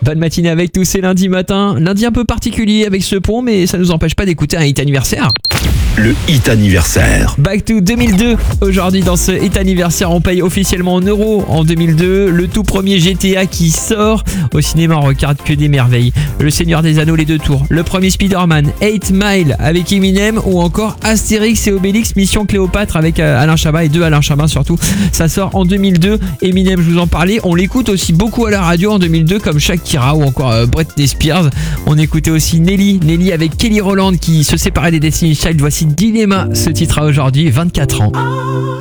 Bonne matinée avec tous, c'est lundi matin. Lundi un peu particulier avec ce pont, mais ça nous empêche pas d'écouter un hit anniversaire. Le hit anniversaire. Back to 2002. Aujourd'hui, dans ce hit anniversaire, on paye officiellement en euros. En 2002, le tout premier GTA qui sort. Au cinéma, on regarde que des merveilles. Le Seigneur des Anneaux, les 2 tours. Le premier Spider-Man, 8 Mile avec Eminem, ou encore Astérix et Obélix, Mission Cléopâtre avec Alain Chabat, et 2 Alain Chabat surtout. Ça sort en 2002. Eminem, je vous en parlais. On l'écoute aussi beaucoup à la radio en 2002, comme Shakira ou encore Britney Spears. On écoutait aussi Nelly avec Kelly Rowland qui se séparait des Destiny's Child. Voici Dilemma, ce titre a aujourd'hui 24 ans.